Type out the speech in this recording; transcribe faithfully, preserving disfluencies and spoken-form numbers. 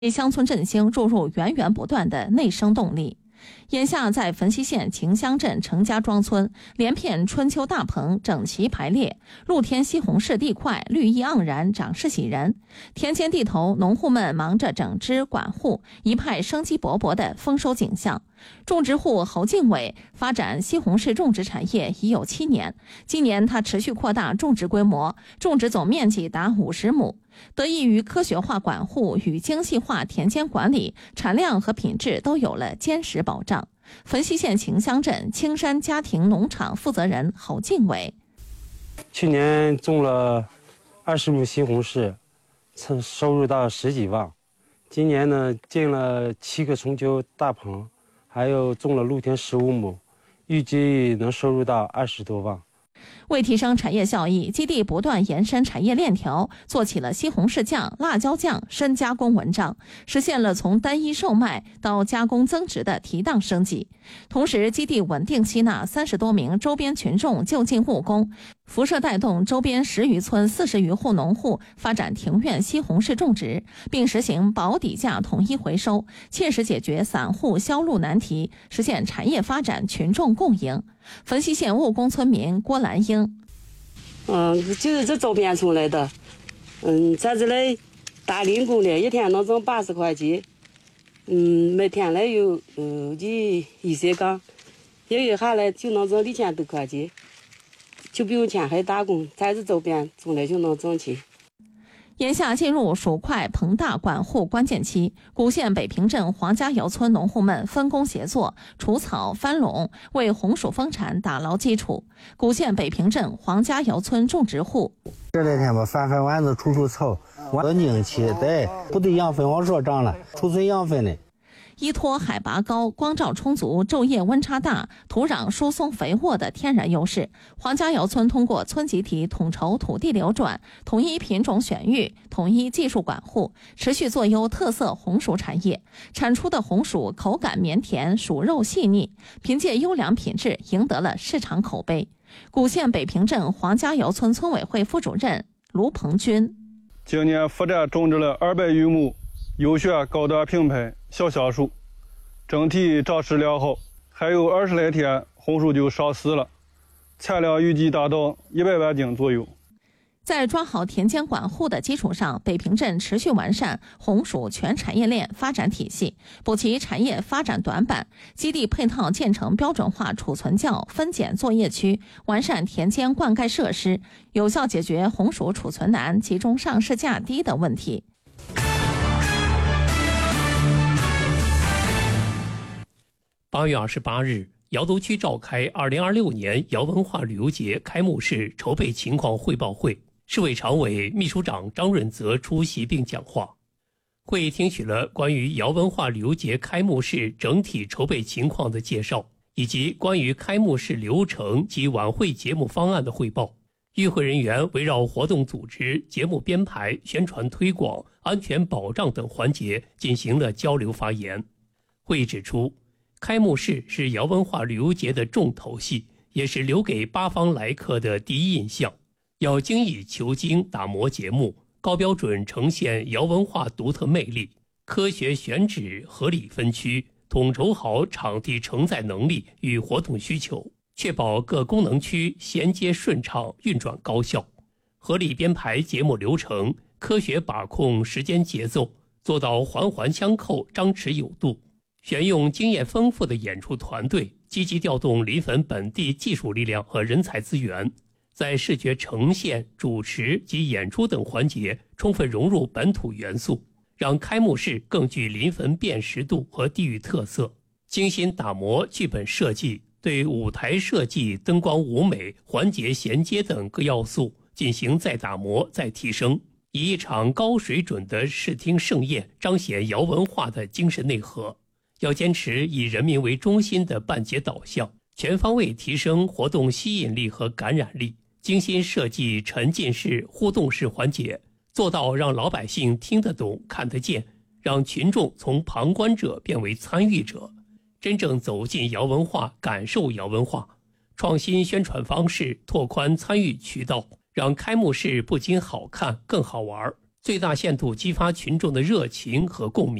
为乡村振兴注入源源不断的内生动力。眼下在汾西县秦乡镇程家庄村，连片春秋大棚整齐排列，露天西红柿地块绿意盎然，长势喜人。田间地头，农户们忙着整枝管护，一派生机勃勃的丰收景象。种植户侯敬伟发展西红柿种植产业已有七年，今年他持续扩大种植规模，种植总面积达五十亩。得益于科学化管护与精细化田间管理，产量和品质都有了坚实保障。汾西县秦乡镇青山家庭农场负责人侯敬伟： 去年种了二十亩西红柿，收入到十几万。今年呢，建了七个春秋大棚，还有种了露天十五亩，预计能收入到二十多万。 为提升产业效益，基地不断延伸产业链条，做起了西红柿酱、辣椒酱深加工文章，实现了从单一售卖到加工增值的提档升级。同时，基地稳定吸纳三十多名周边群众就近务工，辐射带动周边十余村四十余户农户发展庭院西红柿种植，并实行保底价统一回收，切实解决散户销路难题，实现产业发展群众共赢。汾西县务工村民郭兰英： 嗯，就是这周边村来的，嗯，在这里打零工的，一天能挣八十块钱，嗯，每天来有嗯一一些岗，一个月下来就能挣一千多块钱，就不用前海打工，在这周边种来就能挣钱。 眼下进入薯块膨大管护关键期，古县北平镇黄家窑村农户们分工协作，除草翻垄，为红薯丰产打牢基础。古县北平镇黄家窑村种植户： 这两天吧，翻翻丸子，除除草，我拧起，对，不对养分往上涨了，储存养分呢。 依托海拔高、光照充足、昼夜温差大、土壤疏松肥沃的天然优势，黄家窑村通过村集体统筹土地流转、统一品种选育、统一技术管护，持续做优特色红薯产业，产出的红薯口感绵甜，薯肉细腻，凭借优良品质赢得了市场口碑。古县北平镇黄家窑村村委会副主任卢鹏军： 今年复展种植了二百余亩优选高端品牌小香薯，整体长势良好，还有二十来天红薯就上市了，产量预计达到一百万斤左右。 在抓好田间管护的基础上，北平镇持续完善红薯全产业链发展体系，补齐产业发展短板，基地配套建成标准化储存窖、分拣作业区，完善田间灌溉设施，有效解决红薯储存难、集中上市价低的问题。 八月二十八日，瑶都区召开二零二六年瑶文化旅游节开幕式筹备情况汇报会，市委常委、秘书长张润泽出席并讲话。会听取了关于瑶文化旅游节开幕式整体筹备情况的介绍，以及关于开幕式流程及晚会节目方案的汇报。与会人员围绕活动组织、节目编排、宣传推广、安全保障等环节进行了交流发言。会议指出，开幕式是瑶文化旅游节的重头戏，也是留给八方来客的第一印象。要精益求精打磨节目，高标准呈现瑶文化独特魅力，科学选址，合理分区，统筹好场地承载能力与活动需求，确保各功能区衔接顺畅、运转高效，合理编排节目流程，科学把控时间节奏，做到环环相扣、张弛有度。选用经验丰富的演出团队，积极调动临汾本地技术力量和人才资源，在视觉呈现、主持及演出等环节充分融入本土元素，让开幕式更具临汾辨识度和地域特色。精心打磨剧本设计，对舞台设计、灯光舞美、环节衔接等各要素进行再打磨、再提升，以一场高水准的视听盛宴彰显瑶文化的精神内核。要坚持以人民为中心的办节导向，全方位提升活动吸引力和感染力，精心设计沉浸式、互动式环节，做到让老百姓听得懂、看得见，让群众从旁观者变为参与者，真正走进瑶文化，感受瑶文化。创新宣传方式，拓宽参与渠道，让开幕式不仅好看更好玩， 最大限度激发群众的热情和共鸣。